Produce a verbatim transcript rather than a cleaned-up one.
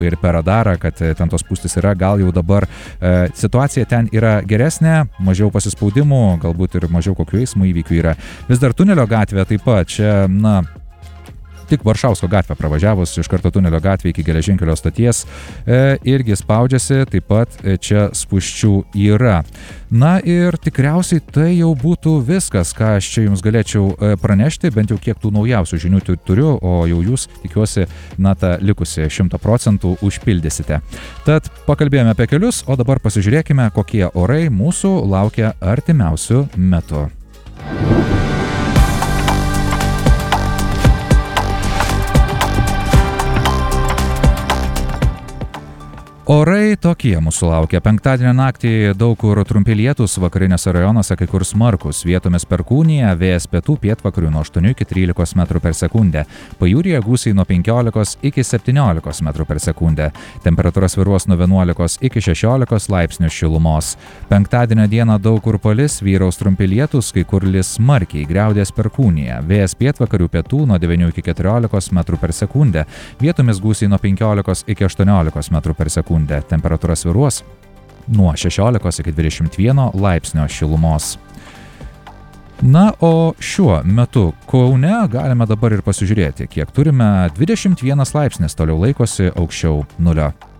ir per radarą, kad ten tos spūstys yra, gal jau dabar e, situacija ten yra geresnė, mažiau pasispaudimų, galbūt ir mažiau kokių eismo įvykių yra. Vis dar Tunelio gatvė taip pat, čia, na, tik Varšausko gatvę pravažiavus iš karto Tunelio gatvė iki geležinkelio stoties e, irgi spaudžiasi, taip pat e, čia spūsčių yra. Na ir tikriausiai tai jau būtų viskas, ką aš čia jums galėčiau e, pranešti, bent jau kiek tų naujausių žinių turiu, o jau jūs, tikiuosi, na tą likusi šimtą procentų užpildysite. Tad pakalbėjome apie kelius, o dabar pasižiūrėkime, kokie orai mūsų laukia artimiausių metų. Orai tokie mūsų laukia. Penktadienio naktį daug kur trumpi lietūs, vakarinėse rajonuose kai kur smarkus, vietomis perkūnija, vėjas pietų pietvakarių nuo aštuonių iki trylikos metrų per sekundę. Pajūryje gūsiai nuo penkiolikos iki septyniolikos metrų per sekundę. Temperatūra svyruos nuo vienuolikos iki šešiolikos laipsnių šilumos. Penktadienio dieną daug kur palis, vyraus trumpi lietūs, kai kur lis smarkiai, griaudės perkūnija. Vėjas pietvakarių pietų nuo devynių iki keturiolikos metrų per sekundę. Vietomis gūsiai nuo penkiolikos iki aštuoniolikos metrų per sekundę. Temperatūra svyruos nuo šešiolikos iki dvidešimt vieno laipsnio šilumos. Na, o šiuo metu Kaune galime dabar ir pasižiūrėti, kiek turime. Dvidešimt vienas laipsnis toliau laikosi aukščiau nulio.